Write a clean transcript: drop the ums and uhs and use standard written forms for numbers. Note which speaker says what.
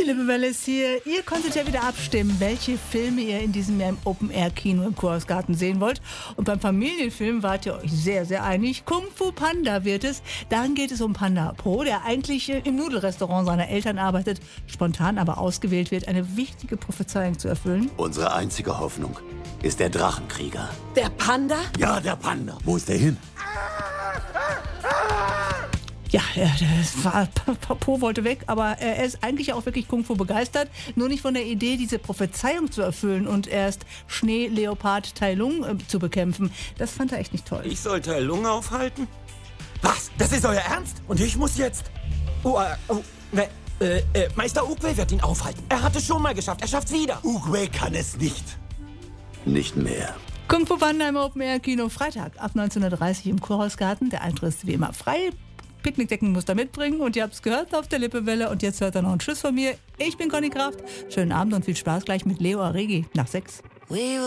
Speaker 1: Die Lippewelle ist hier. Ihr konntet ja wieder abstimmen, welche Filme ihr in diesem Jahr im Open-Air-Kino im Kurhausgarten sehen wollt. Und beim Familienfilm wart ihr euch sehr, sehr einig. Kung Fu Panda wird es. Darin geht es um Panda Po, der eigentlich im Nudelrestaurant seiner Eltern arbeitet, spontan aber ausgewählt wird, eine wichtige Prophezeiung zu erfüllen.
Speaker 2: Unsere einzige Hoffnung ist der Drachenkrieger.
Speaker 3: Der Panda?
Speaker 2: Ja, der Panda. Wo ist der hin?
Speaker 1: Ja, Po wollte weg, aber er ist eigentlich auch wirklich Kung Fu begeistert. Nur nicht von der Idee, diese Prophezeiung zu erfüllen und erst Schneeleopard Tai Lung zu bekämpfen. Das fand er echt nicht toll.
Speaker 4: Ich soll Tai Lung aufhalten? Was? Das ist euer Ernst? Und ich muss jetzt... Meister Oogway wird ihn aufhalten. Er hat es schon mal geschafft. Er schafft's wieder.
Speaker 2: Oogway kann es nicht. Nicht mehr.
Speaker 1: Kung Fu Panda im Open-Air-Kino Freitag ab 19:30 Uhr im Kurhausgarten. Der Eintritt ist wie immer frei. Picknickdecken müsst ihr mitbringen und ihr habt es gehört auf der Lippewelle und jetzt hört ihr noch einen Tschüss von mir. Ich bin Conny Kraft. Schönen Abend und viel Spaß gleich mit Leo Aregi nach 6.